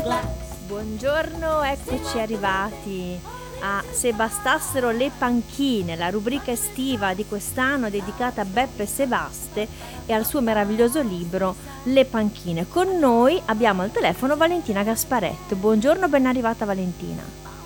Buongiorno, eccoci arrivati a Se bastassero le panchine, la rubrica estiva di quest'anno dedicata a Beppe Sebaste e al suo meraviglioso libro Le panchine. Con noi abbiamo al telefono Valentina Gasparetto. Buongiorno, ben arrivata Valentina.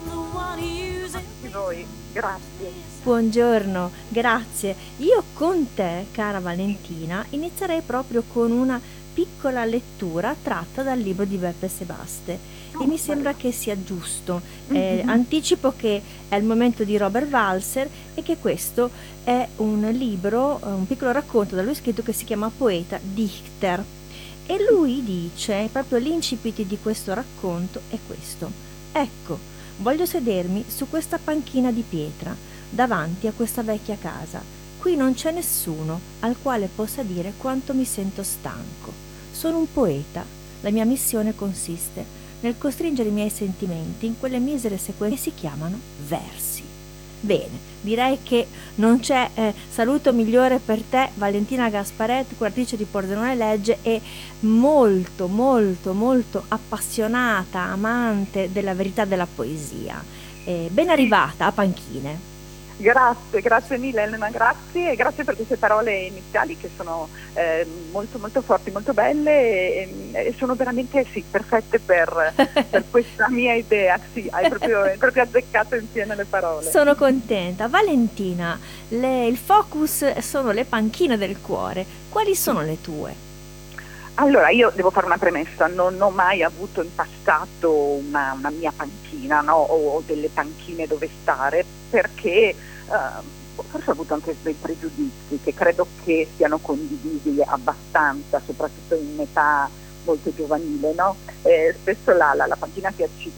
Di voi, grazie. Buongiorno, grazie. Io con te, cara Valentina, inizierei proprio con una piccola lettura tratta dal libro di Beppe Sebaste e mi sembra che sia giusto. Anticipo che è il momento di Robert Walser e che questo è un libro, un piccolo racconto da lui scritto che si chiama Poeta Dichter. E lui dice, proprio l'incipit di questo racconto è questo: ecco, voglio sedermi su questa panchina di pietra davanti a questa vecchia casa. Qui non c'è nessuno al quale possa dire quanto mi sento stanco. Sono un poeta. La mia missione consiste nel costringere i miei sentimenti in quelle misere sequenze che si chiamano versi. Bene, direi che non c'è saluto migliore per te, Valentina Gasparetto, curatrice di Pordenone Legge e molto, molto, molto appassionata, amante della verità della poesia. Ben arrivata a Panchine. Grazie mille Elena, grazie e grazie per queste parole iniziali che sono molto molto forti, molto belle e sono veramente perfette per questa mia idea. Sì, hai proprio azzeccato insieme le parole. Sono contenta. Valentina, il focus sono le panchine del cuore. Quali sono le tue? Allora, io devo fare una premessa, non ho mai avuto in passato una mia panchina, no? o delle panchine dove stare, perché forse ho avuto anche dei pregiudizi che credo che siano condivisi abbastanza, soprattutto in età molto giovanile, no? Spesso la panchina si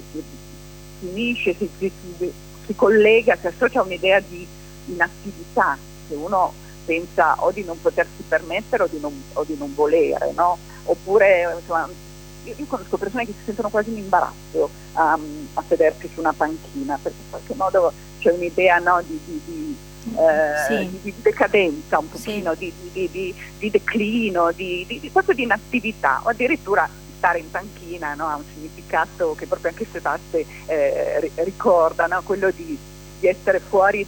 unisce, si collega, si associa a un'idea di inattività che uno pensa o di non potersi permettere o di non volere, no? Oppure insomma, io conosco persone che si sentono quasi in imbarazzo a sedersi su una panchina, perché in qualche modo c'è un'idea, no, di decadenza, un pochino, sì, di declino, proprio di inattività, o addirittura stare in panchina, no, ha un significato che proprio anche Sebaste ricorda, no? Quello di essere fuori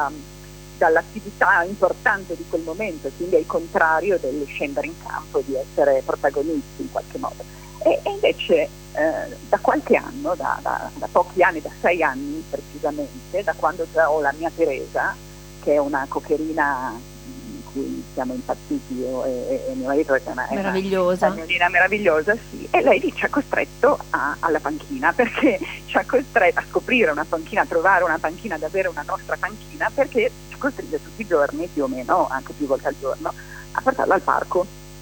dall'attività importante di quel momento, quindi è il contrario del scendere in campo, di essere protagonisti in qualche modo. E invece da qualche anno, da pochi anni, da 6 anni precisamente, da quando ho la mia Teresa, che è una cocherina in cui siamo impazziti io e mio marito, che è una cagnolina meravillosa, sì, e lei ci ha costretto alla panchina, perché ci ha costretto a scoprire una panchina, a trovare una panchina, ad avere una nostra panchina, perché ci costringe tutti i giorni, più o meno, anche più volte al giorno, a portarla al parco.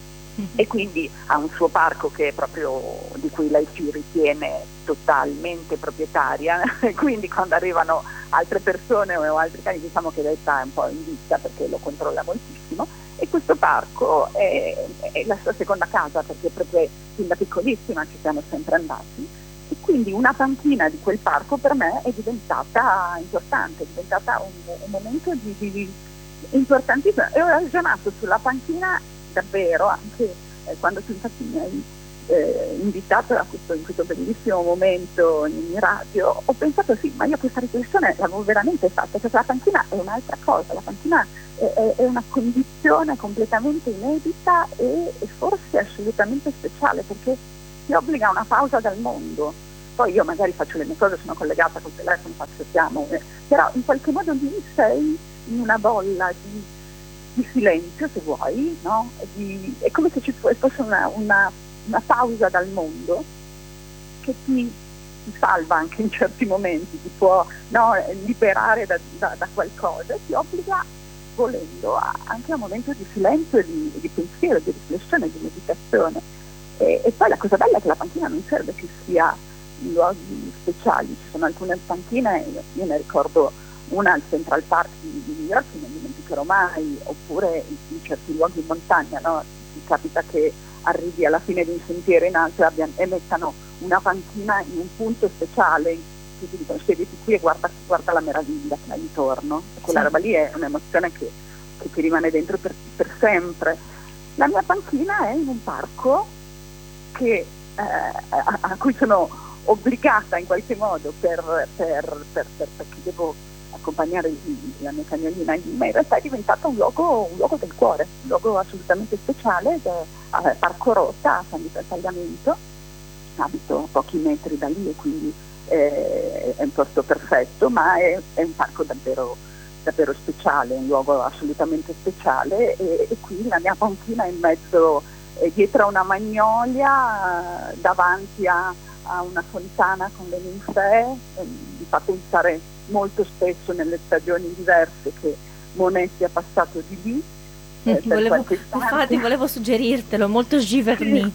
E quindi ha un suo parco che è proprio di cui lei si ritiene totalmente proprietaria, e quindi quando arrivano altre persone o altri cani, diciamo che lei sta un po' in vista perché lo controlla moltissimo, e questo parco è la sua seconda casa, perché proprio fin da piccolissima ci siamo sempre andati, e quindi una panchina di quel parco per me è diventata importante, è diventata un momento di importantissimo, e ho ragionato sulla panchina davvero anche quando tu infatti mi hai invitato in questo bellissimo momento in radio. Ho pensato sì, ma io questa riflessione l'avevo veramente fatta, cioè la panchina è un'altra cosa, la panchina è una condizione completamente inedita e forse assolutamente speciale, perché ti obbliga a una pausa dal mondo. Poi io magari faccio le mie cose, sono collegata col telefono, facciamo, però in qualche modo lì sei in una bolla di silenzio, se vuoi, no? È come se ci fosse una pausa dal mondo che ti salva anche in certi momenti, ti può, no, liberare da qualcosa, e ti obbliga, volendo, anche a un momento di silenzio, di pensiero, di riflessione, di meditazione. E poi la cosa bella è che la panchina non serve che sia in luoghi speciali, ci sono alcune panchine, io ne ricordo una al Central Park di New York, non dimenticherò mai, oppure in certi luoghi in montagna, no? Ti capita che arrivi alla fine di un sentiero in alto e mettano una panchina in un punto speciale, che ti dicono sediti qui e guarda la meraviglia che hai intorno. E quella roba lì è un'emozione che ti rimane dentro per sempre. La mia panchina è in un parco che a cui sono obbligata in qualche modo perché devo accompagnare la mia cagnolina, ma in realtà è diventato un luogo del cuore, un luogo assolutamente speciale, Parco Rota a San Vito al Tagliamento. Abito a pochi metri da lì e quindi è un posto perfetto, ma è un parco davvero, davvero speciale, un luogo assolutamente speciale, e qui la mia panchina è in mezzo, dietro a una magnolia, davanti a una fontana con le ninfee. Mi fa pensare molto spesso nelle stagioni diverse che Monet sia passato di lì. Infatti volevo suggerirtelo, molto Giverny.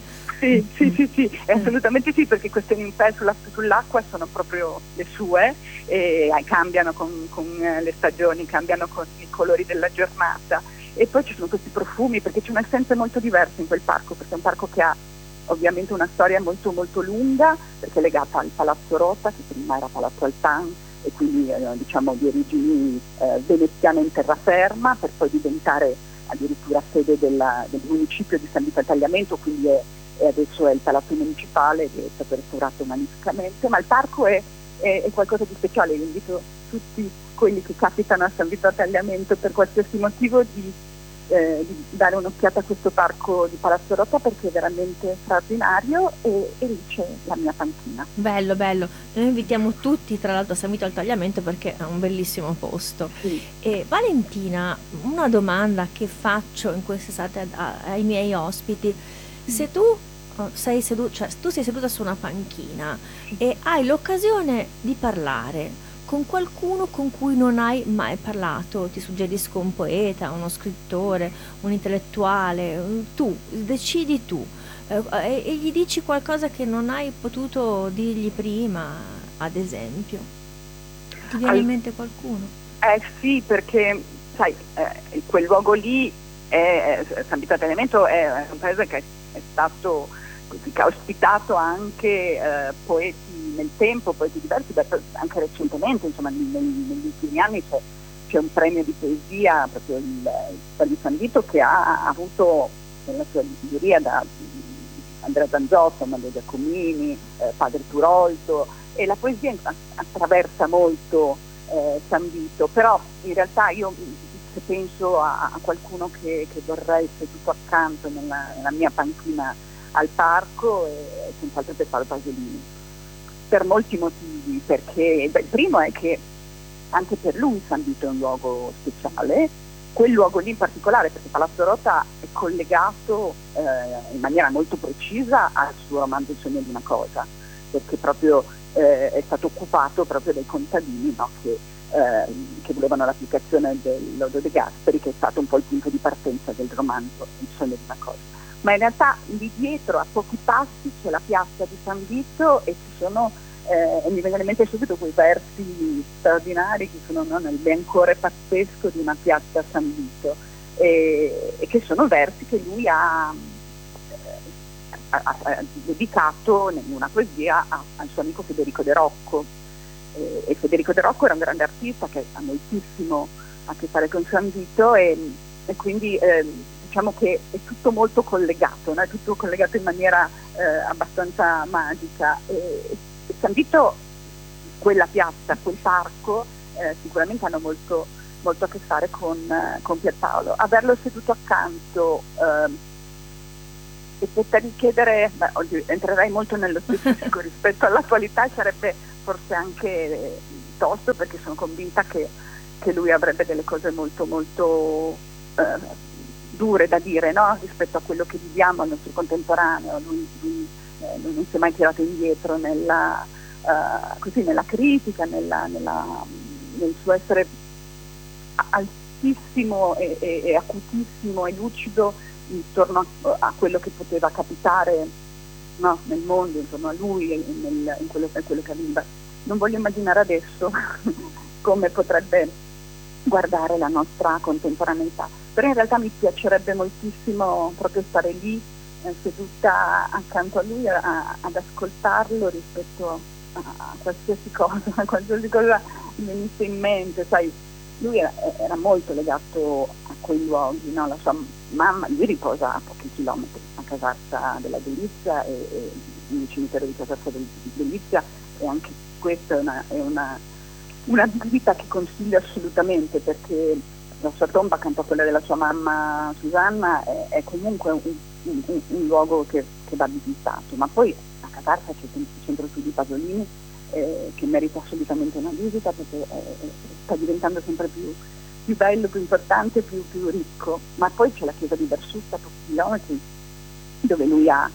Sì, assolutamente sì, perché queste ninfee sull'acqua sono proprio le sue, e cambiano con le stagioni, cambiano con i colori della giornata, e poi ci sono questi profumi, perché c'è un'essenza molto diversa in quel parco, perché è un parco che ha ovviamente una storia molto molto lunga, perché è legata al Palazzo Rota, che prima era Palazzo Altan, e quindi diciamo di origini veneziane in terraferma, per poi diventare addirittura sede del municipio di San Vito al Tagliamento, quindi e adesso è il palazzo municipale che è stato restaurato magnificamente, ma il parco è qualcosa di speciale. Io invito tutti quelli che capitano a San Vito al Tagliamento per qualsiasi motivo di dare un'occhiata a questo parco di Palazzo Rota, perché è veramente straordinario, e lì c'è la mia panchina. Bello, bello. Noi invitiamo tutti tra l'altro a San Vito al Tagliamento perché è un bellissimo posto. Sì. E Valentina, una domanda che faccio in queste estate ai miei ospiti: se tu sei seduta su una panchina e hai l'occasione di parlare con qualcuno con cui non hai mai parlato, ti suggerisco un poeta, uno scrittore, un intellettuale, tu decidi tu, e gli dici qualcosa che non hai potuto dirgli prima, ad esempio, ti viene in mente qualcuno? Sì, perché sai, quel luogo lì San Vito al Tagliamento è un paese che è stato, che ha ospitato anche poeti nel tempo, poeti diversi, anche recentemente, insomma negli ultimi anni c'è un premio di poesia, proprio il di San Vito, che ha avuto nella sua giuria da Andrea Zanzotto, Mario Giacomini, Padre Turoldo, e la poesia attraversa molto San Vito, però in realtà io, se penso a qualcuno che vorrei seduto accanto nella mia panchina al parco, è senz'altro Paolo Pasolini, per molti motivi, perché il primo è che anche per lui San Vito è un luogo speciale, quel luogo lì in particolare, perché Palazzo Rota è collegato in maniera molto precisa al suo romanzo Il sogno di una cosa, perché proprio è stato occupato proprio dai contadini, no, che volevano l'applicazione del lodo De Gasperi, che è stato un po' il punto di partenza del romanzo Il sogno di una cosa. Ma in realtà lì dietro, a pochi passi, c'è la piazza di San Vito, e ci sono, e mi vengono in mente subito quei versi straordinari che sono, no, nel biancore pazzesco di una piazza a San Vito, e che sono versi che lui ha dedicato in una poesia al suo amico Federico De Rocco. E Federico De Rocco era un grande artista che ha moltissimo a che fare con San Vito, e quindi diciamo che è tutto molto collegato, no? È tutto collegato in maniera abbastanza magica, e San Vito, quella piazza, quel parco, sicuramente hanno molto, molto a che fare con Pierpaolo. Averlo seduto accanto e potergli chiedere, oggi entrerei molto nello specifico rispetto all'attualità, sarebbe forse anche tosto, perché sono convinta che lui avrebbe delle cose molto molto dure da dire, no? Rispetto a quello che viviamo al nostro contemporaneo. Lui non si è mai tirato indietro nella critica, nel suo essere altissimo e acutissimo e lucido intorno a quello che poteva capitare, no, nel mondo, intorno a lui, in quello che avveniva. Non voglio immaginare adesso come potrebbe guardare la nostra contemporaneità, però in realtà mi piacerebbe moltissimo proprio stare lì, seduta accanto a lui ad ascoltarlo rispetto a qualsiasi cosa mi venisse in mente. Sai, lui era molto legato a quei luoghi, no? La sua mamma, lui riposa a pochi chilometri a Casarsa della Delizia, e il cimitero di Caserta Delizia, e anche questa è una visita che consiglio assolutamente, perché la sua tomba, accanto a quella della sua mamma Susanna, è comunque un luogo che va visitato. Ma poi a Catarsa c'è il centro studi Pasolini, che merita assolutamente una visita, perché sta diventando sempre più bello, più importante, più ricco. Ma poi c'è la chiesa di Versusta a pochi chilometri, dove lui ha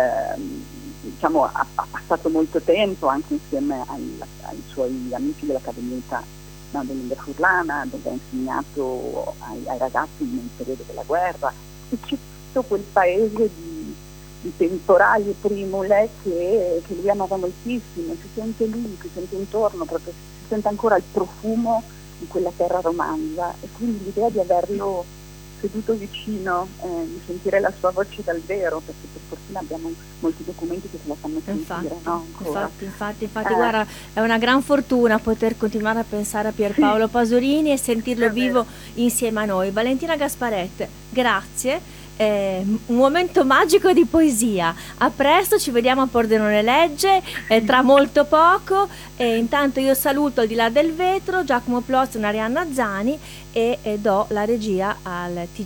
passato molto tempo anche insieme ai suoi amici della Cadernita, no, dell'India Furlana, dove ha insegnato ai ragazzi nel periodo della guerra. E c'è tutto quel paese di temporali e primule che lui amava moltissimo. Si sente lì, si sente intorno, proprio si sente ancora il profumo di quella terra romanza, e quindi l'idea di averlo seduto vicino, di sentire la sua voce dal vero, perché per fortuna abbiamo molti documenti che ce la fanno sentire, no? Infatti, guarda, è una gran fortuna poter continuare a pensare a Pierpaolo Pasolini e sentirlo vivo insieme a noi. Valentina Gasparette, grazie. Un momento magico di poesia. A presto, ci vediamo a Pordenone Legge tra molto poco. Intanto io saluto Al di là del vetro, Giacomo Plozzi e Arianna Zani, e do la regia al TG